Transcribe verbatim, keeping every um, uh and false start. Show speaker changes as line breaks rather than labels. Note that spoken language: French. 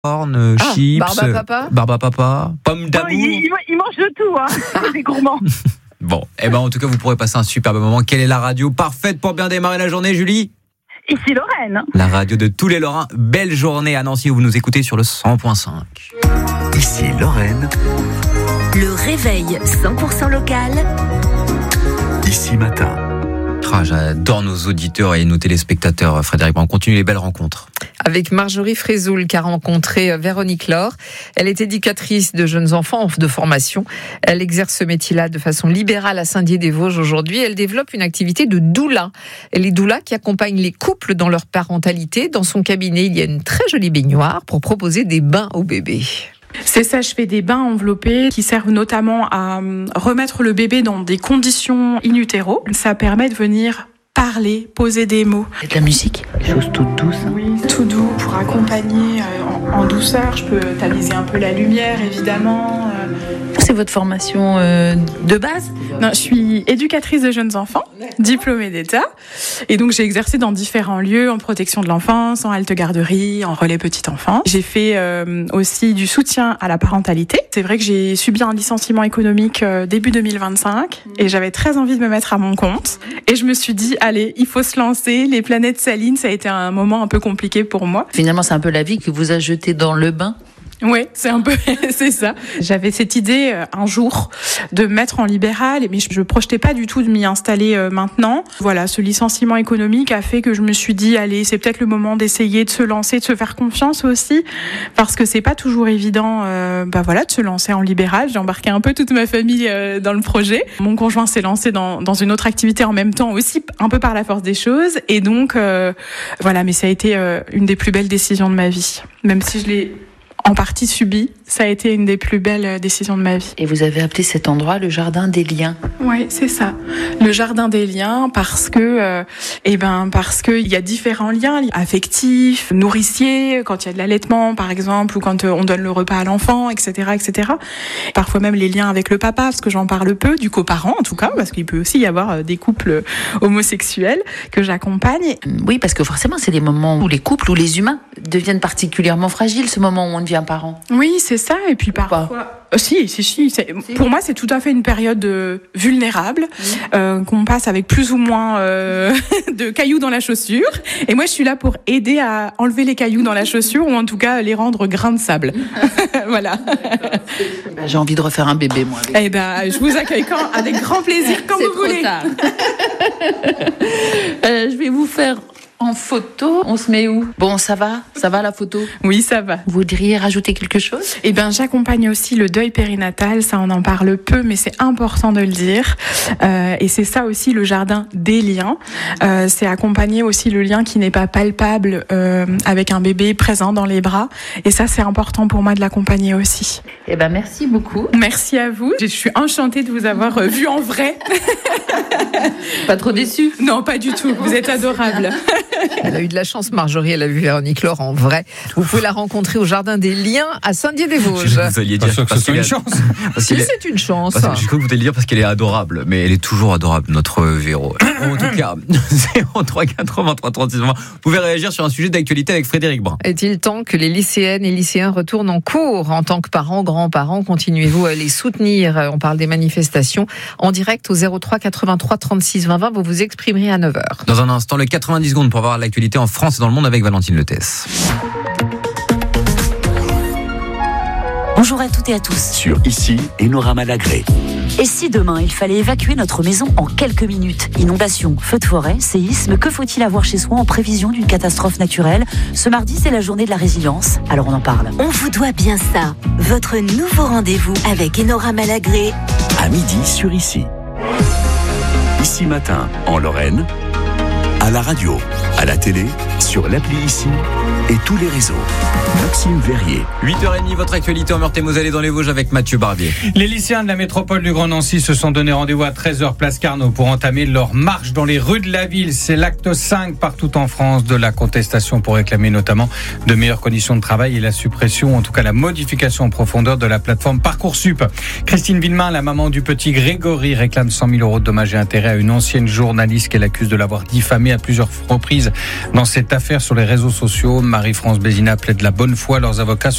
Corn,
Ah,
chips,
Barbapapa
Barbapapa, pommes d'amour.
Oh, il, il, il mange de tout, hein. C'est gourmand.
Bon, eh ben en tout cas, vous pourrez passer un superbe moment. Quelle est la radio parfaite pour bien démarrer la journée, Julie ?
Ici Lorraine.
La radio de tous les Lorrains. Belle journée à Nancy où vous nous écoutez sur le cent point cinq.
Ici Lorraine.
Le réveil cent pour cent local.
Ici matin.
Ah, j'adore nos auditeurs et nos téléspectateurs, Frédéric. On continue les belles rencontres.
Avec Marjorie Frézoul qui a rencontré Véronique Laure. Elle est éducatrice de jeunes enfants de formation. Elle exerce ce métier-là de façon libérale à Saint-Dié-des-Vosges aujourd'hui. Elle développe une activité de doula. Elle est doula qui accompagne les couples dans leur parentalité. Dans son cabinet, il y a une très jolie baignoire pour proposer des bains aux bébés.
C'est ça, je fais des bains enveloppés qui servent notamment à remettre le bébé dans des conditions in utero. Ça permet de venir parler, poser des mots.
Et de la musique, des choses toutes douces. Hein.
Oui, tout doux pour accompagner en, en douceur. Je peux tamiser un peu la lumière, évidemment.
C'est votre formation euh, de base ?
Non, je suis éducatrice de jeunes enfants, diplômée d'État. Et donc, j'ai exercé dans différents lieux, en protection de l'enfance, en halte garderie, en relais petit enfant. J'ai fait euh, aussi du soutien à la parentalité. C'est vrai que j'ai subi un licenciement économique euh, début deux mille vingt-cinq et j'avais très envie de me mettre à mon compte. Et je me suis dit, allez, il faut se lancer. Les planètes s'alignent, ça a été un moment un peu compliqué pour moi.
Finalement, c'est un peu la vie qui vous a jeté dans le bain.
Oui, c'est un peu, c'est ça. J'avais cette idée euh, un jour de me mettre en libéral, mais je, je projetais pas du tout de m'y installer euh, maintenant. Voilà, ce licenciement économique a fait que je me suis dit, allez, c'est peut-être le moment d'essayer de se lancer, de se faire confiance aussi, parce que c'est pas toujours évident, euh, bah voilà, de se lancer en libéral. J'ai embarqué un peu toute ma famille euh, dans le projet. Mon conjoint s'est lancé dans, dans une autre activité en même temps aussi, un peu par la force des choses, et donc euh, voilà, mais ça a été euh, une des plus belles décisions de ma vie, même si je l'ai en partie subi. Ça a été une des plus belles décisions de ma vie.
Et vous avez appelé cet endroit le jardin des liens.
Oui, c'est ça. Le jardin des liens parce que, euh, eh ben, parce que il y a différents liens affectifs, nourriciers, quand il y a de l'allaitement, par exemple, ou quand on donne le repas à l'enfant, et cetera, et cetera. Parfois même les liens avec le papa, parce que j'en parle peu, du coparent en tout cas, parce qu'il peut aussi y avoir des couples homosexuels que j'accompagne.
Oui, parce que forcément, c'est des moments où les couples ou les humains deviennent particulièrement fragiles, ce moment où on devient parent.
Oui, c'est ça. Et puis parfois... Euh, si, si, si, c'est, si. Pour moi, c'est tout à fait une période euh, vulnérable mmh. euh, qu'on passe avec plus ou moins euh, de cailloux dans la chaussure. Et moi, je suis là pour aider à enlever les cailloux dans la chaussure ou en tout cas les rendre grains de sable. Voilà.
Bah, j'ai envie de refaire un bébé, moi.
Avec... Eh ben, je vous accueille quand, avec grand plaisir, quand
c'est
vous
trop
voulez.
Tard. euh, je vais vous faire en photo. On se met où ? Bon, ça va ? Ça va la photo ?
Oui, ça va.
Vous voudriez rajouter quelque chose ?
Eh ben, j'accompagne aussi le deuil périnatal. Ça, on en parle peu, mais c'est important de le dire. Euh, et c'est ça aussi le jardin des liens. Euh, c'est accompagner aussi le lien qui n'est pas palpable euh, avec un bébé présent dans les bras. Et ça, c'est important pour moi de l'accompagner aussi.
Eh ben, merci beaucoup.
Merci à vous. Je suis enchantée de vous avoir vu en vrai.
Pas trop déçue ?
Non, pas du tout. Vous êtes adorable.
Elle a eu de la chance, Marjorie, elle a vu Véronique Laure en vrai. Vous pouvez la rencontrer au Jardin des Liens à Saint-Dié-des-Vosges.
Vous alliez dire
pas sûr que
parce
ce soit une chance.
Parce
si,
est...
c'est une chance.
Parce que j'ai cru que vous alliez dire parce qu'elle est adorable, mais elle est toujours adorable, notre Véro. En tout cas, zéro trois quatre-vingt-trois trente-six vingt. Vous pouvez réagir sur un sujet d'actualité avec Frédéric Brun.
Est-il temps que les lycéennes et lycéens retournent en cours en tant que parents, grands-parents? Continuez-vous à les soutenir? On parle des manifestations en direct au zéro trois quatre-vingt-trois trente-six vingt. Vous vous exprimerez à neuf heures.
Dans un instant, les quatre-vingt-dix secondes pour voir l'actualité en France et dans le monde avec Valentine Letès.
Bonjour à toutes et à tous.
Sur Ici, Enora Malagré.
Et si demain, il fallait évacuer notre maison en quelques minutes? Inondations, feux de forêt, séisme, que faut-il avoir chez soi en prévision d'une catastrophe naturelle? Ce mardi, c'est la journée de la résilience, alors on en parle.
On vous doit bien ça. Votre nouveau rendez-vous avec Enora Malagré.
À midi sur Ici. Ici matin, en Lorraine, à la radio, à la télé, sur l'appli Ici et tous les réseaux. Maxime Verrier.
huit heures trente, votre actualité en Meurthe-et-Moselle et dans les Vosges avec Mathieu Barbier.
Les lycéens de la métropole du Grand Nancy se sont donné rendez-vous à treize heures place Carnot pour entamer leur marche dans les rues de la ville. C'est l'acte cinq partout en France de la contestation pour réclamer notamment de meilleures conditions de travail et la suppression, en tout cas la modification en profondeur de la plateforme Parcoursup. Christine Villemain, la maman du petit Grégory, réclame cent mille euros de dommages et intérêts à une ancienne journaliste qu'elle accuse de l'avoir diffamée à plusieurs reprises compromise dans cette affaire sur les réseaux sociaux. Marie-France Bézina plaide la bonne foi. Leurs avocats se